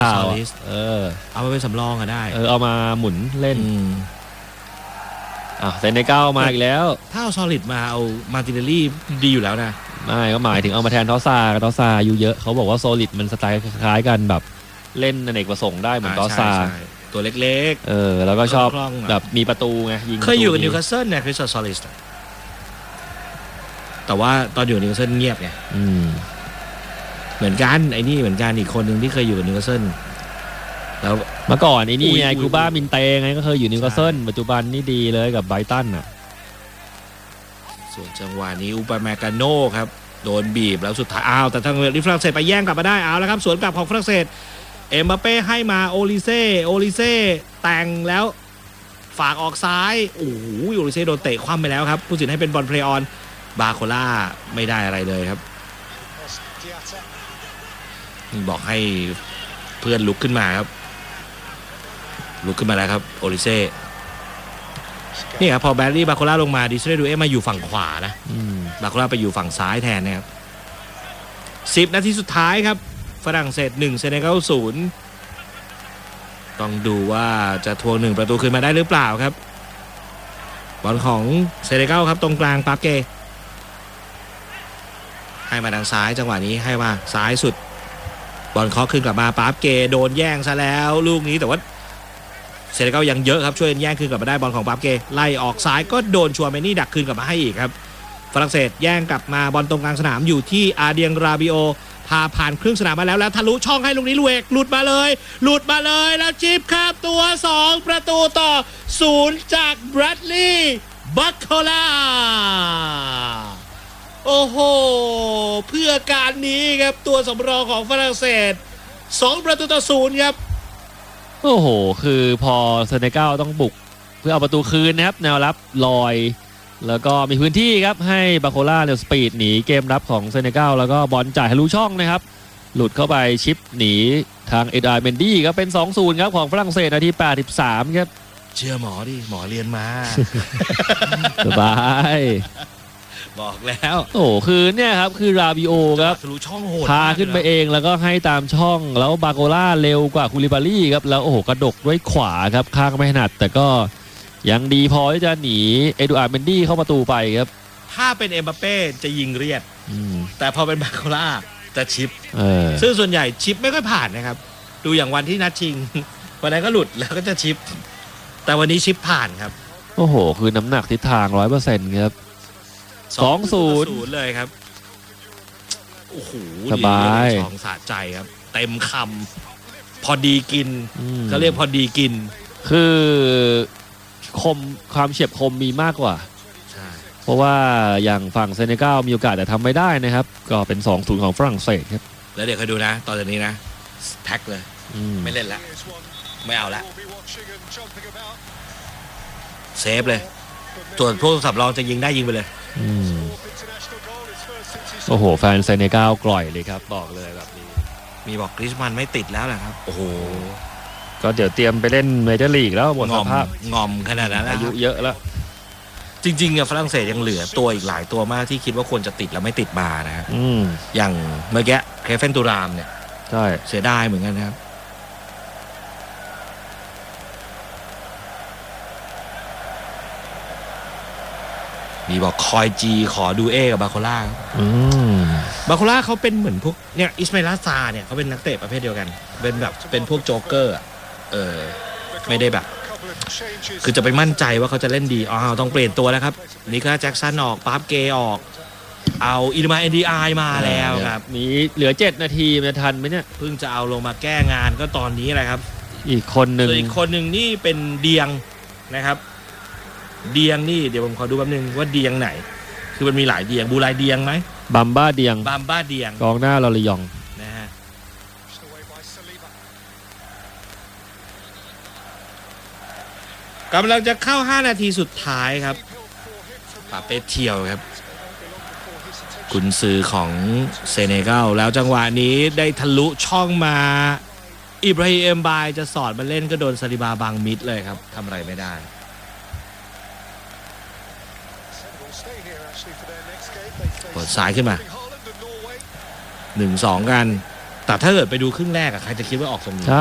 ซอลิสเอามาเป็นสำรองก็ได้เอามาหมุนเล่นเซเนกัลมาอีกแล้วถ้าเอาซอลิดมาเอามาร์ติเนลลี่ดีอยู่แล้วนะไม่ก็หมายถึงเอามาแทนทอซาอยู่เยอะเขาบอกว่าโซลิดมันสไตล์คล้ายกันแบบเล่นอเนกประสงค์ได้เหมือนทอซาตัวเล็กๆแล้วก็ชอบแบบมีประตูไงยิงเคยอยู่กับนิวคาสเซิลเนี่ยคริสซอลิสแต่ว่าตอนอยู่นิวคาสเซิลเงียบไงเหมือนกันไอ้นี่เหมือนกันอีกคนหนึ่งที่เคยอยู่กับนิวคาสเซิลแล้วเมื่อก่อนไอ้นี่ไงคูบ้ามินเตไงก็เคยอยู่นิวคาสเซิลปัจจุบันนี่ดีเลยกับไบรตันอ่ะส่วนจังหวะนี้อุปแมกาโน่ครับโดนบีบแล้วสุดท้ายแต่ทางฝรั่งเศสไปแย่งกลับมาได้แล้วครับสวนกลับของฝรั่งเศสเอ็มบัปเป้ให้มาโอลิเซ่แต่งแล้วฝากออกซ้ายโอลิเซ่โดนเตะคว่ำไปแล้วครับผู้ตัดสินให้เป็นบอลเพลย์ออนบาโคล่าไม่ได้อะไรเลยครับบอกให้เพื่อนลุกขึ้นมาครับลุกขึ้นมาแล้วครับโอลิเซ่นี่ครับพอแบร์รี่บาโคล่าลงมาดิสเรดูเอมาอยู่ฝั่งขวานะบาโคล่าไปอยู่ฝั่งซ้ายแทนนะครับ10 นาทีสุดท้ายครับฝรั่งเศส1เซเนกัล0ต้องดูว่าจะทวง1ประตูคืนมาได้หรือเปล่าครับบอลของเซเนกัลครับตรงกลางปาเกให้มาทางซ้ายจังหวะนี้ให้มาซ้ายสุดบอลเคาะขึ้นกลับมาปาเกโดนแย่งซะแล้วลูกนี้แต่ว่าเซเนกัลยังเยอะครับช่วยแย่งคืนกลับมาได้บอลของปาเกไล่ออกซ้ายก็โดนชัวเมนี่ดักคืนกลับมาให้อีกครับฝรั่งเศสแย่งกลับมาบอลตรงกลางสนามอยู่ที่อาเดียงราบิโอพาผ่านครึ่งสนามมาแล้วทะลุช่องให้ลูกนี้ลูเอกหลุดมาเลยแล้วจิบครับตัว2ประตูต่อ0จากแบรดลีย์บัคโคล่าโอ้โหเพื่อการนี้ครับตัวสำรองของฝรั่งเศส2ประตูต่อ0ครับโอ้โหคือพอเซเนกัลต้องบุกเพื่อเอาประตูคืนนะครับแนวรับลอยแล้วก็มีพื้นที่ครับให้บาโคล่าเร็วสปีดหนีเกมรับของเซเนกัลแล้วก็บอลจ่ายทะลุช่องนะครับหลุดเข้าไปชิปหนีทางเอ็ดอาร์เมนดี้ครับเป็น 2-0 ครับของฝรั่งเศสนาที83ครับเชื่อหมอดิหมอเรียนมาสบายบอกแล้วคือเนี่ยครับคือราบิโอครับทะลุช่องโหดพาขึ้นไปเองแล้วก็ให้ตามช่องแล้วบาโคล่าเร็วกว่าคูลิบาลี่ครับแล้วกระดกด้วยขวาครับข้างไม่ถนัดแต่ก็ยังดีพอที่จะหนีเอดูอาร์เมนดี้เข้าประตูไปครับถ้าเป็นเอ็มบัปเป้จะยิงเรียดแต่พอเป็นบาโคล่าจะชิปซึ่งส่วนใหญ่ชิปไม่ค่อยผ่านนะครับดูอย่างวันที่นัดชิงวันนั้นก็หลุดแล้วก็จะชิปแต่วันนี้ชิปผ่านครับคือน้ำหนักทิศทาง 100% ครับ 2-0 เลยครับสบาย 2สะใจครับเต็มคำพอดีกินเขาเรียกพอดีกินคือความเฉียบคมมีมากกว่าเพราะว่าอย่างฝั่งเซเนกัลมีโอกาสแต่ทำไม่ได้นะครับก็เป็น 2-0 ของฝรั่งเศสครับแล้วเดี๋ยวคอยดูนะตอนนี้นะแท็กเลยไม่เล่นแล้วไม่เอาละเซฟเลยส่วนพวกสำรองจะยิงได้ยิงไปเลยแฟนเซเนกัลกล่อยเลยครับบอกเลยแบบนี้มีบอกกริชมันไม่ติดแล้วแหละครับก็เดี๋ยวเตรียมไปเล่นเมเจอร์ลีกแล้วหมดสภาพงอมขนาดนั้นอายุเยอะแล้วจริงๆฝรั่งเศสยังเหลือตัวอีกหลายตัวมากที่คิดว่าควรจะติดแล้วไม่ติดมานะอย่างเมื่อกี้เคเฟนตูรามเนี่ยใช่เสียดายเหมือนกันนะครับมีบอกคอยจีขอดูกับบาโคล่าบาโคล่าเขาเป็นเหมือนพวกเนี่ยอิสมาอิล ซาเนี่ยเขาเป็นนักเตะประเภทเดียวกันเป็นพวกโจ๊กเกอร์ไม่ได้แบบคือจะไปมั่นใจว่าเขาจะเล่นดีต้องเปลี่ยนตัวแล้วครับนี่ก็แจ็คสันออกปาร์ฟเกย์ออกเอาอิลมาNDIมาแล้วครับมีเหลือ7 นาทีจะทันไหมเนี่ยเพิ่งจะเอาลงมาแก้งานก็ตอนนี้แหละครับอีกคนหนึ่งนี่เป็นเดียงนะครับเดียงนี่เดี๋ยวผมขอดูแป๊บนึงว่าเดียงไหนคือมันมีหลายเดียงบูไลเดียงไหมบัมบ้าเดียงกองหน้าลอริยองนะฮะกำลังจะเข้า5 นาทีสุดท้ายครับปาเปเทียวครับกุนซือของเซเนกัลแล้วจังหวะนี้ได้ทะลุช่องมาอิบราฮิมบายจะสอดมาเล่นก็โดนซาลิบาบังมิดเลยครับทำอะไรไม่ได้เปิดซ้ายขึ้นมา 1-2 กันแต่ถ้าเกิดไปดูครึ่งแรกอะใครจะคิดว่าออกทรงนี้